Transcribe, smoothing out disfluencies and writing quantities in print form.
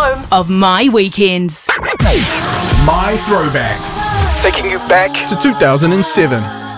home of my weekends. My Throwbacks. Taking you back To 2007.